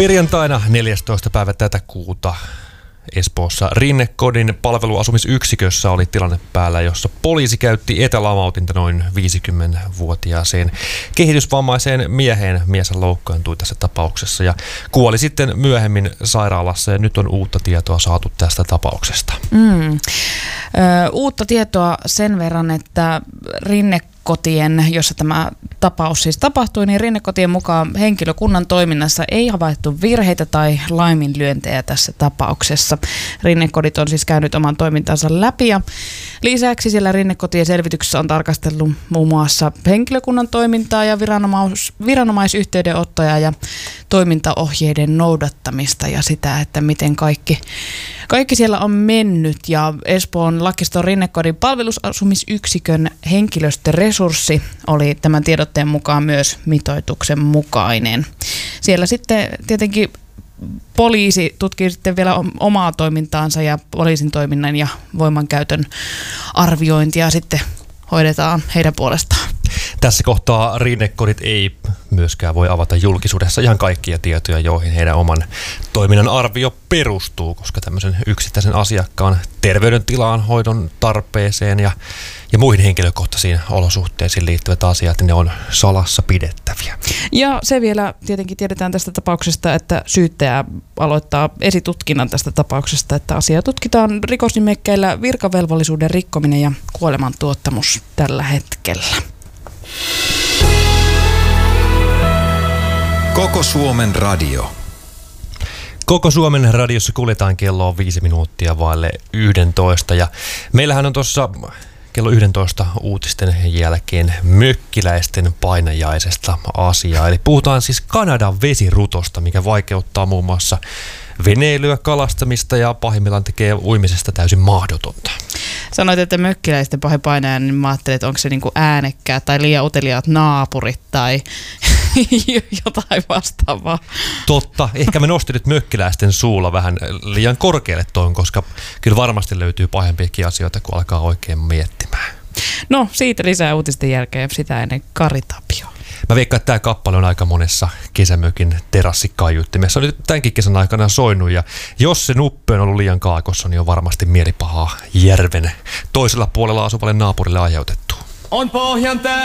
Perjantaina 14. päivä tätä kuuta Espoossa Rinnekodin palveluasumisyksikössä oli tilanne päällä, jossa poliisi käytti etälamautinta noin 50-vuotiaaseen kehitysvammaiseen mieheen. Mies loukkaantui tässä tapauksessa ja kuoli sitten myöhemmin sairaalassa, ja nyt on uutta tietoa saatu tästä tapauksesta. Uutta tietoa sen verran, että Rinnekotien, jossa tämä tapaus siis tapahtui, niin Rinnekotien mukaan henkilökunnan toiminnassa ei havaittu virheitä tai laiminlyöntejä tässä tapauksessa. Rinnekodit on siis käynyt oman toimintansa läpi, ja lisäksi siellä Rinnekotien selvityksessä on tarkastellut muun muassa henkilökunnan toimintaa ja viranomaisyhteydenottoja ja toimintaohjeiden noudattamista ja sitä, että miten kaikki siellä on mennyt. Ja Espoon Lakiston Rinnekodin palvelusasumisyksikön henkilöstöresurssi oli tämän tiedotteen mukaan myös mitoituksen mukainen. Siellä sitten tietenkin poliisi tutkii sitten vielä omaa toimintaansa ja poliisin toiminnan ja voimankäytön arviointia sitten hoidetaan heidän puolestaan. Tässä kohtaa Rinnekodit ei myöskään voi avata julkisuudessa ihan kaikkia tietoja, joihin heidän oman toiminnan arvio perustuu, koska tämmöisen yksittäisen asiakkaan terveydentilaan, hoidon tarpeeseen ja muihin henkilökohtaisiin olosuhteisiin liittyvät asiat, ne on salassa pidettäviä. Ja se vielä tietenkin tiedetään tästä tapauksesta, että syyttäjä aloittaa esitutkinnan tästä tapauksesta, että asia tutkitaan rikosnimekkeillä virkavelvollisuuden rikkominen ja kuolemantuottamus tällä hetkellä. Koko Suomen radio. Koko Suomen radiossa kuljetaan, kello on 5 minuuttia vaille 11, ja meillähän on tuossa kello 11 uutisten jälkeen mökkiläisten painajaisesta asiaa. Eli puhutaan siis Kanadan vesirutosta, mikä vaikeuttaa muun muassa veneilyä, kalastamista ja pahimmillaan tekee uimisesta täysin mahdotonta. Sanoit, että mökkiläisten pahin painaja, niin mä ajattelin, että onko se niinku äänekkäät tai liian uteliaat naapurit tai jotain vastaavaa. Totta. Ehkä me nostin nyt mökkiläisten suulla vähän liian korkealle tuon, koska kyllä varmasti löytyy pahempiakin asioita, kun alkaa oikein miettimään. No, siitä lisää uutisten jälkeen, sitä ennen Kari Tapio. Mä veikkaan, että tämä kappale on aika monessa kesämökin terassikaiuttimessa. On nyt tämänkin kesän aikana soinut, ja jos se nuppe on ollut liian kaakossa, niin on varmasti mielipahaa järven toisella puolella asuvalle naapurille aiheutettu. On pohjan